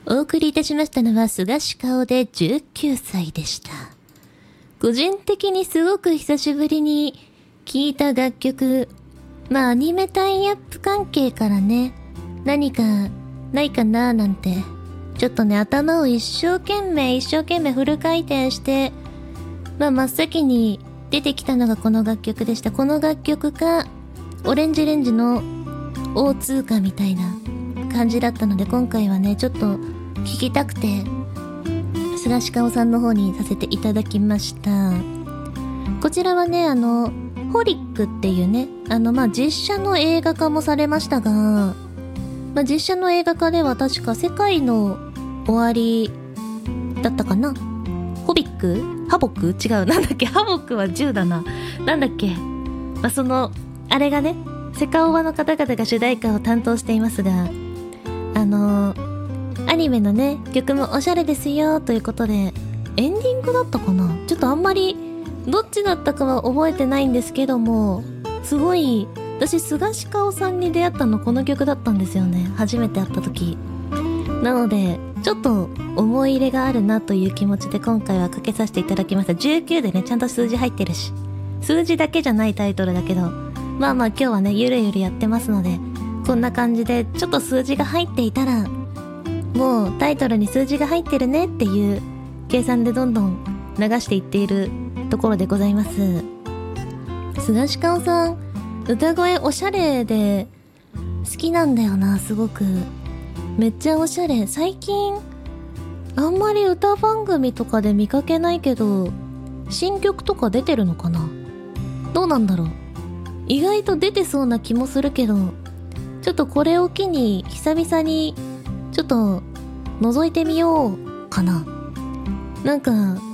お送りいたしましたのは菅氏顔で19歳でした。個人的にすごく久しぶりに聴いた楽曲、アニメタイアップ関係からね、何かないかななんて、ちょっとね、頭を一生懸命フル回転して、真っ先に出てきたのがこの楽曲でした。この楽曲か、オレンジレンジの O2 かみたいな感じだったので、今回はね、ちょっと聞きたくて、菅氏顔さんの方にさせていただきました。こちらはね、ホリックっていうね、実写の映画化もされましたが、実写の映画化では確か世界の終わりだったかな。ホビックハボック違う。なんだっけ、ハボックは10だな。なんだっけ。あれがね、セカオワの方々が主題歌を担当していますが、アニメのね、曲もおしゃれですよということで、エンディングだったかな？ちょっとあんまり、どっちだったかは覚えてないんですけども、すごい、私、菅氏顔さんに出会ったのこの曲だったんですよね。初めて会った時。なので、ちょっと思い入れがあるなという気持ちで今回はかけさせていただきました。19でね、ちゃんと数字入ってるし。数字だけじゃないタイトルだけど、今日はね、ゆるゆるやってますので、こんな感じで、ちょっと数字が入っていたら、もうタイトルに数字が入ってるねっていう計算でどんどん流していっているところでございます。菅氏顔さん、歌声おしゃれで好きなんだよな、すごく。めっちゃおしゃれ。最近、あんまり歌番組とかで見かけないけど、新曲とか出てるのかな？どうなんだろう。意外と出てそうな気もするけど、ちょっとこれを機に久々にちょっと覗いてみようかな。なんか